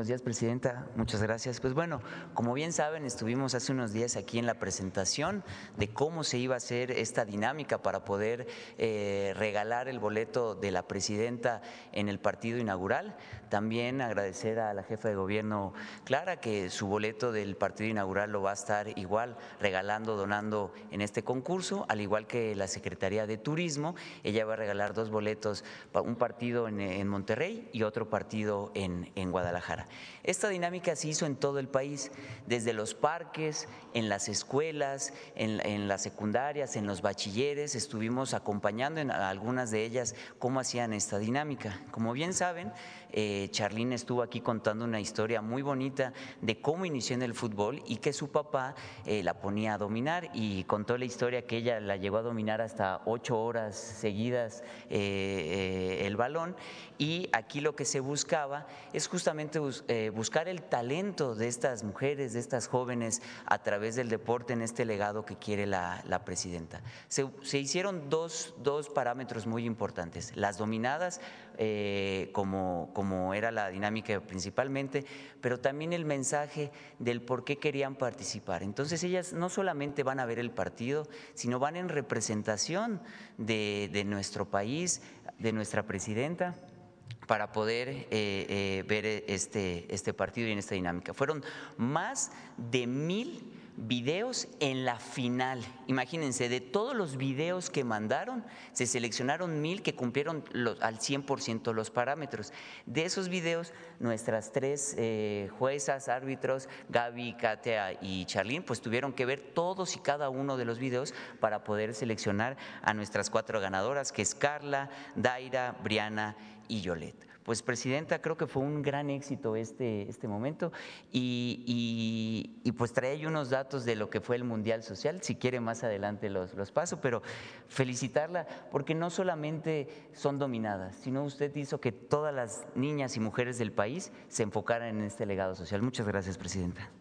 días, Presidenta. Muchas gracias. Pues bueno, como bien saben, estuvimos hace unos días aquí en la presentación de cómo se iba a hacer esta dinámica para poder regalar el boleto de la Presidenta en el partido inaugural. También agradecer a la jefa de gobierno, Clara, que su boleto del partido inaugural lo va a estar igual regalando, donando en este concurso, al igual que la Secretaría de Turismo. Ella va a regalar 2 boletos, un partido en Monterrey y otro partido en Guadalajara. Esta dinámica se hizo en todo el país, desde los parques, en las escuelas, en las secundarias, en los bachilleres, estuvimos acompañando en algunas de ellas cómo hacían esta dinámica. Como bien saben, Charlín estuvo aquí contando una historia muy bonita de cómo inició en el fútbol y que su papá la ponía a dominar, y contó la historia que ella la llegó a dominar hasta 8 horas seguidas el balón. Y aquí lo que se buscaba es justamente buscar el talento de estas mujeres, de estas jóvenes, a través del deporte en este legado que quiere la Presidenta. Se hicieron dos parámetros muy importantes: las dominadas, como era la dinámica principalmente, pero también el mensaje del por qué querían participar. Entonces ellas no solamente van a ver el partido, sino van en representación de nuestro país, de nuestra Presidenta, para poder ver este partido y en esta dinámica. Fueron más de 1000 videos en la final. Imagínense, de todos los videos que mandaron, se seleccionaron 1000 que cumplieron al 100% los parámetros. De esos videos, nuestras 3 juezas, árbitros, Gaby, Katia y Charlín, pues tuvieron que ver todos y cada uno de los videos para poder seleccionar a nuestras 4 ganadoras, que es Carla, Daira, Briana y Yolet. Pues, Presidenta, creo que fue un gran éxito este momento, y pues trae unos datos de lo que fue el Mundial Social. Si quiere, más adelante los paso, pero felicitarla porque no solamente son dominadas, sino usted hizo que todas las niñas y mujeres del país se enfocaran en este legado social. Muchas gracias, Presidenta.